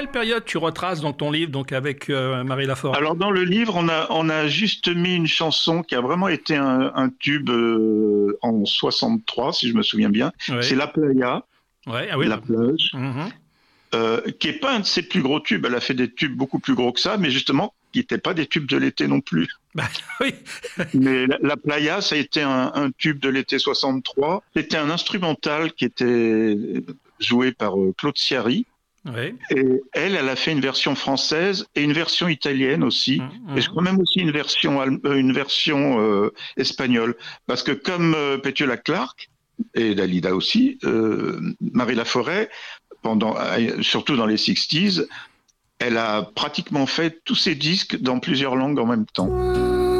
quelle période tu retraces dans ton livre, donc avec Marie Laforêt? Alors dans le livre, on a juste mis une chanson qui a vraiment été un tube en 63, si je me souviens bien. Oui. C'est La Playa, Ouais, ah oui. la plage, Mhm. qui est pas un de ses plus gros tubes. Elle a fait des tubes beaucoup plus gros que ça, mais justement, qui n'étaient pas des tubes de l'été non plus. Bah, oui. Mais la Playa, ça a été un tube de l'été 63. C'était un instrumental qui était joué par Claude Sciarri. Oui. Et elle a fait une version française et une version italienne aussi. Et je Mhm. crois même aussi une version espagnole. Parce que comme Petula Clark, et Dalida aussi, Marie Laforêt, surtout dans les 60s, elle a pratiquement fait tous ses disques dans plusieurs langues en même temps.